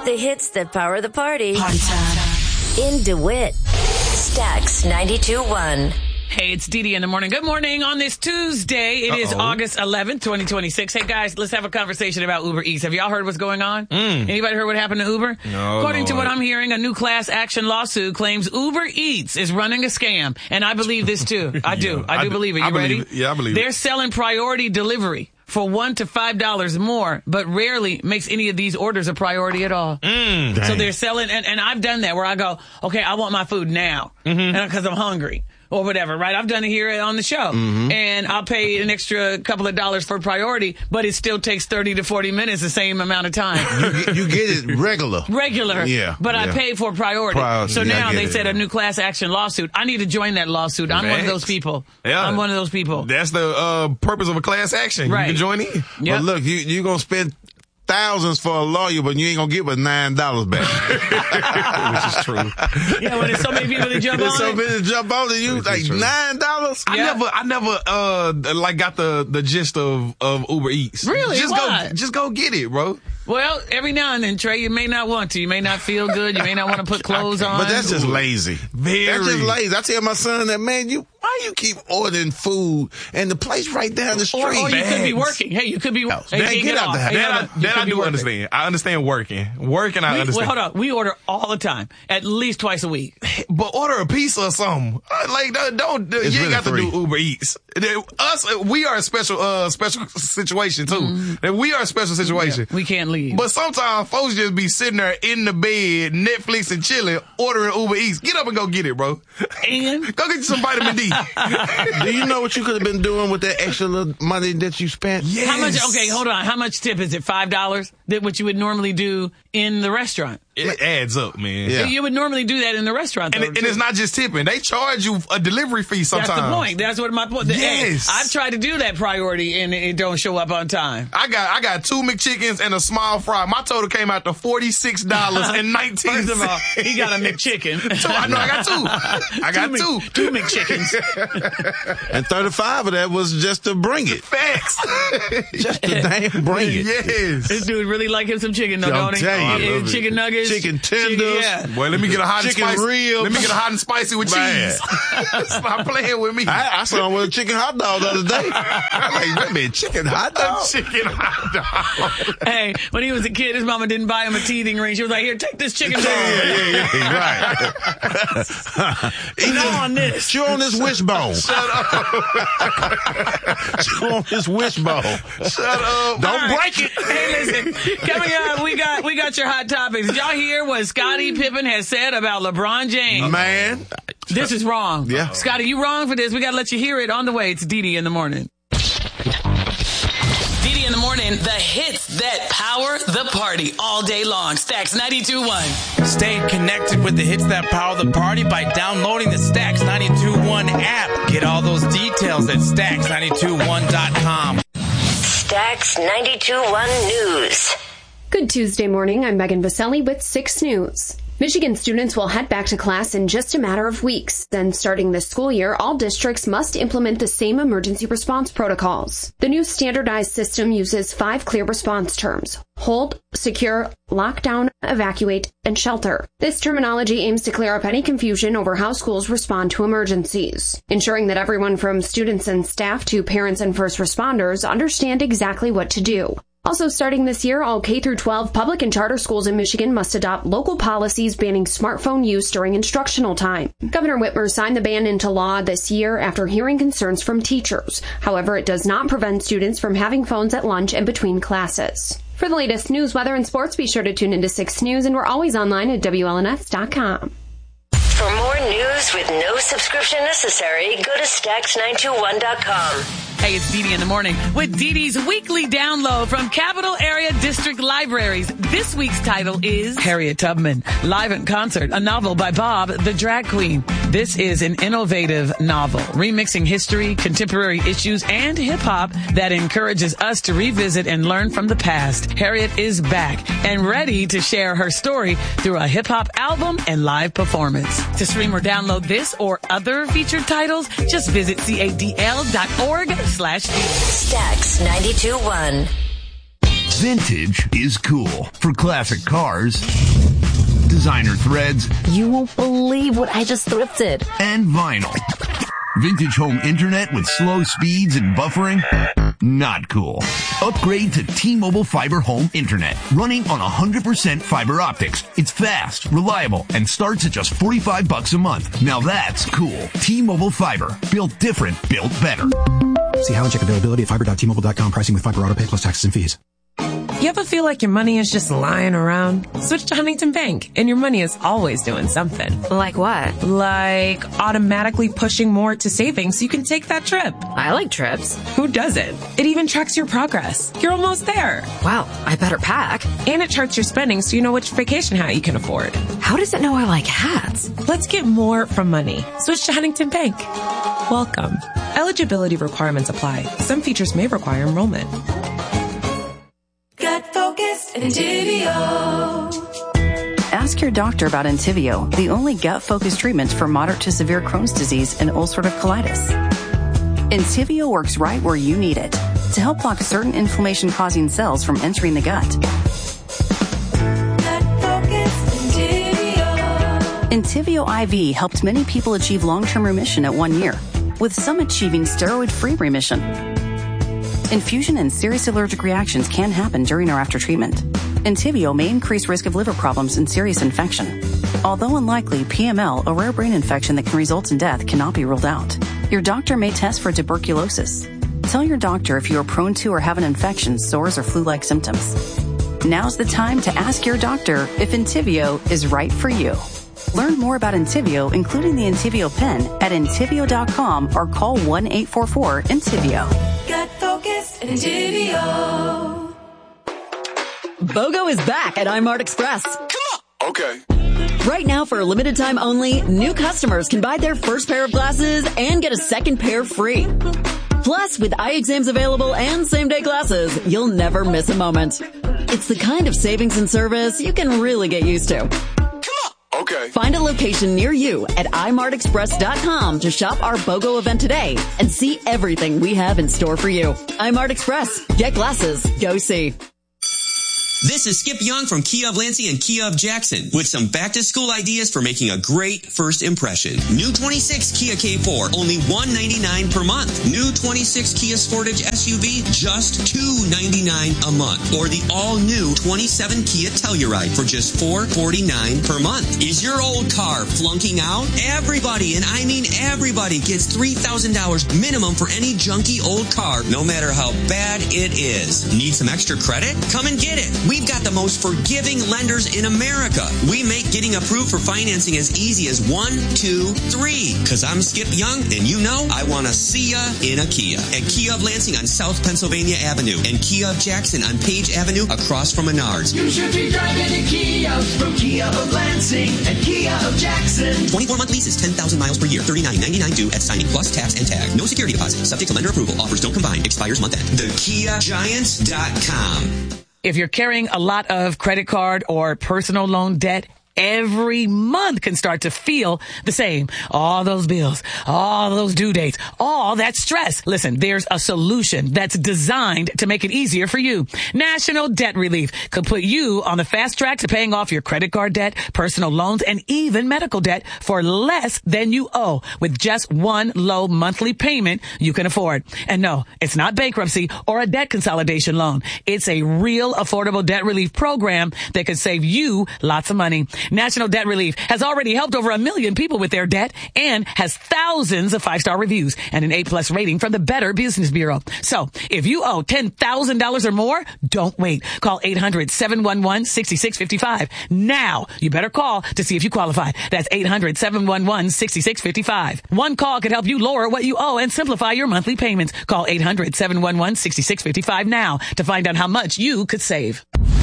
The hits that power the party. Party time. In DeWitt. Stax 92.1. Hey, it's Dee Dee in the morning. Good morning on this Tuesday. It is August 11th, 2026. Hey, guys, let's have a conversation about Uber Eats. Have y'all heard what's going on? Anybody heard what happened to Uber? No, According to what I'm hearing, a new class action lawsuit claims Uber Eats is running a scam. And I believe this, too. I do believe it. You ready? Yeah, I believe it. They're selling priority delivery for $1 to $5 more, but rarely makes any of these orders a priority at all. So they're selling, and I've done that where I go, okay, I want my food now because I'm hungry. Or whatever, right? I've done it here on the show. And I'll pay an extra couple of dollars for priority, but it still takes 30 to 40 minutes, the same amount of time. You get it regular. Yeah. But I pay for priority. So now they said a new class action lawsuit. I need to join that lawsuit. I'm one of those people. Yeah. I'm one of those people. That's the purpose of a class action. Right. You can join in. Yep. But look, you're going to spend thousands for a lawyer, but you ain't going to get but $9 back. Which is true. Yeah, when there's so many people to jump on So it. many to jump on it, you like $9? I never like got the gist of Uber Eats. Really? Just go get it, bro. Well, every now and then, Trey, you may not want to. You may not feel good. You may not want to put clothes on. But that's just lazy. Very. That's just lazy. I tell my son that, man, why you keep ordering food and the place right down the street? Or you could be working. Hey, you could be working. Man, get out the house. That I do understand. I understand working. I understand. Hold on. We order all the time, at least twice a week. But order a pizza or something. Like, don't you really ain't got free. to do Uber Eats. We are a special situation too. We are a special situation. We can't leave. But sometimes folks just be sitting there in the bed, Netflix and chilling, ordering Uber Eats. Get up and go get it, bro. And go get you some vitamin D. Do you know what you could have been doing with that extra little money that you spent? Yes. how much? Okay, hold on. How much tip is it? $5? That what you would normally do in the restaurant. It adds up, man. Yeah. You would normally do that in the restaurant, though, And it's not just tipping. They charge you a delivery fee sometimes. That's the point. That's what my point. Yes. I've tried to do that priority and it don't show up on time. I got 2 McChickens and a small fry. My total came out to $46.19. First of all, he got a McChicken. I got two. I got two. 2 McChickens. And 35 of that was just to bring it. Facts. Just to damn bring it. Yes. This dude really like him some chicken, though, don't he? telling you. Chicken nuggets. Chicken tenders. Yeah. Boy, let me get a hot Chicken and spicy. ribs. Let me get a hot and spicy with Man. cheese. Stop playing with me. I saw him with a chicken hot dog the other day. I'm like, wait a minute, chicken hot dog? Chicken hot dog. Hey, when he was a kid, his mama didn't buy him a teething ring. She was like, here, take this chicken dog. Yeah, right. Eat on this. Chew on this wishbone. Shut up. Chew on this wishbone. Shut up. Don't break it. Hey, listen, coming up, we got your hot topics. Did y'all hear what Scottie Pippen has said about LeBron James? Man. This is wrong. Yeah. Scottie, you wrong for this. We got to let you hear it on the way. It's Dee Dee in the morning. Dee Dee in the morning, the hits that power the party all day long. Stax 92.1. Stay connected with the hits that power the party by downloading the Stax 92.1 app. Get all those details at Stax921.com. Stax 92.1 News. Good Tuesday morning. I'm Megan Vaselli with 6 News. Michigan students will head back to class in just a matter of weeks. Then starting this school year, all districts must implement the same emergency response protocols. The new standardized system uses 5 clear response terms: hold, secure, lockdown, evacuate, and shelter. This terminology aims to clear up any confusion over how schools respond to emergencies, ensuring that everyone from students and staff to parents and first responders understand exactly what to do. Also starting this year, all K-12 public and charter schools in Michigan must adopt local policies banning smartphone use during instructional time. Governor Whitmer signed the ban into law this year after hearing concerns from teachers. However, it does not prevent students from having phones at lunch and between classes. For the latest news, weather, and sports, be sure to tune into 6 News, and we're always online at WLNS.com. For more news with no subscription necessary, go to Stax921.com. Hey, it's Dee Dee in the morning with Dee Dee's weekly download from Capital Area District Libraries. This week's title is Harriet Tubman, Live in Concert, a novel by Bob the Drag Queen. This is an innovative novel, remixing history, contemporary issues, and hip-hop that encourages us to revisit and learn from the past. Harriet is back and ready to share her story through a hip-hop album and live performance. To stream or download this or other featured titles, just visit cadl.org/. Stax 92.1. Vintage is cool. For classic cars, designer threads, you won't believe what I just thrifted, and vinyl. Vintage home internet with slow speeds and buffering? Not cool. Upgrade to T-Mobile Fiber Home Internet, running on 100% fiber optics. It's fast, reliable, and starts at just $45 a month. Now that's cool. T-Mobile Fiber. Built different, built better. See how and check availability at fiber.tmobile.com. Pricing with fiber auto pay plus taxes and fees. You ever feel like your money is just lying around? Switch to Huntington Bank, and your money is always doing something. Like what? Like automatically pushing more to savings so you can take that trip. I like trips. Who doesn't? It even tracks your progress. You're almost there. Wow, I better pack. And it charts your spending so you know which vacation hat you can afford. How does it know I like hats? Let's get more from money. Switch to Huntington Bank. Welcome. Eligibility requirements apply. Some features may require enrollment. Gut Focus and Entivio. Ask your doctor about Entivio, the only gut-focused treatment for moderate to severe Crohn's disease and ulcerative colitis. Entivio works right where you need it to help block certain inflammation-causing cells from entering the gut. Entivio IV helped many people achieve long-term remission at 1 year, with some achieving steroid-free remission. Infusion and serious allergic reactions can happen during or after treatment. Entivio may increase risk of liver problems and serious infection. Although unlikely, PML, a rare brain infection that can result in death, cannot be ruled out. Your doctor may test for tuberculosis. Tell your doctor if you are prone to or have an infection, sores, or flu-like symptoms. Now's the time to ask your doctor if Entivio is right for you. Learn more about Entivio, including the Entivio pen, at Entivio.com or call 1-844-ENTIVIO. Gut Focus and Entivio. BOGO is back at iMart Express. Come on. Okay. Right now, for a limited time only, new customers can buy their first pair of glasses and get a second pair free. Plus, with eye exams available and same-day glasses, you'll never miss a moment. It's the kind of savings and service you can really get used to. Okay. Find a location near you at imartexpress.com to shop our BOGO event today and see everything we have in store for you. iMart Express. Get glasses. Go see. This is Skip Young from Kia of Lansing and Kia of Jackson with some back-to-school ideas for making a great first impression. New 26 Kia K4, only $199 per month. New 26 Kia Sportage SUV, just $299 a month. Or the all-new 27 Kia Telluride for just $449 per month. Is your old car flunking out? Everybody, and I mean everybody, gets $3,000 minimum for any junky old car, no matter how bad it is. Need some extra credit? Come and get it. We've got the most forgiving lenders in America. We make getting approved for financing as easy as 1, 2, 3. Cause I'm Skip Young, and you know I want to see ya in a Kia. At Kia of Lansing on South Pennsylvania Avenue, and Kia of Jackson on Page Avenue across from Menards. You should be driving a Kia from Kia of Lansing and Kia of Jackson. 24-month lease is 10,000 miles per year. $39.99 due at signing plus tax and tag. No security deposit. Subject to lender approval. Offers don't combine. Expires month end. TheKiaGiants.com. If you're carrying a lot of credit card or personal loan debt, every month can start to feel the same. All those bills, all those due dates, all that stress. Listen, there's a solution that's designed to make it easier for you. National Debt Relief could put you on the fast track to paying off your credit card debt, personal loans, and even medical debt for less than you owe with just one low monthly payment you can afford. And no, it's not bankruptcy or a debt consolidation loan. It's a real affordable debt relief program that could save you lots of money. National Debt Relief has already helped over 1 million people with their debt and has thousands of 5-star reviews and an A+ rating from the Better Business Bureau. So if you owe $10,000 or more, don't wait. Call 800-711-6655. Now, you better call to see if you qualify. That's 800-711-6655. One call could help you lower what you owe and simplify your monthly payments. Call 800-711-6655 now to find out how much you could save.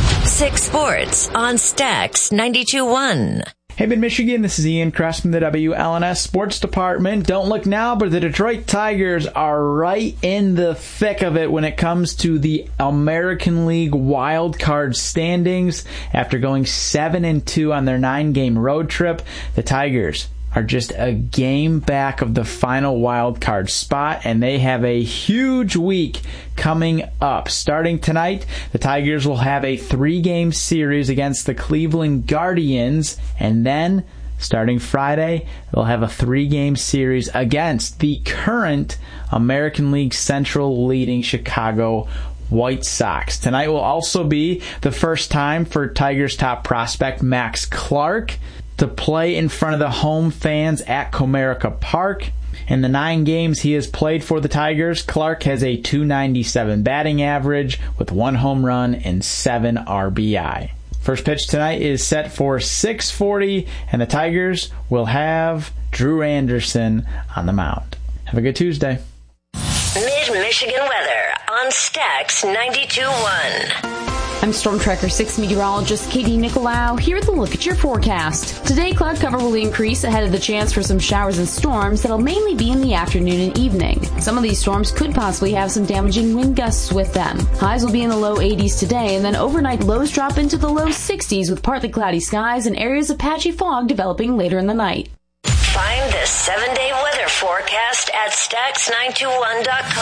6 Sports on Stax 92.1. Hey, Mid-Michigan, this is Ian Kress from the WLNS Sports Department. Don't look now, but the Detroit Tigers are right in the thick of it when it comes to the American League wild card standings. After going 7-2 on their 9-game road trip, the Tigers are just a game back of the final wild card spot, and they have a huge week coming up. Starting tonight, the Tigers will have a 3-game series against the Cleveland Guardians, and then starting Friday, they'll have a 3-game series against the current American League Central leading Chicago White Sox. Tonight will also be the first time for Tigers top prospect Max Clark to play in front of the home fans at Comerica Park. In the 9 games he has played for the Tigers, Clark has a .297 batting average with 1 home run and 7 RBI. First pitch tonight is set for 6:40, and the Tigers will have Drew Anderson on the mound. Have a good Tuesday. Mid-Michigan weather on Stax 92.1. I'm Storm Tracker 6 meteorologist Katie Nicolau here with a look at your forecast. Today, cloud cover will increase ahead of the chance for some showers and storms that'll mainly be in the afternoon and evening. Some of these storms could possibly have some damaging wind gusts with them. Highs will be in the low 80s today, and then overnight lows drop into the low 60s with partly cloudy skies and areas of patchy fog developing later in the night. Find the 7-day weather forecast at Stax921.com.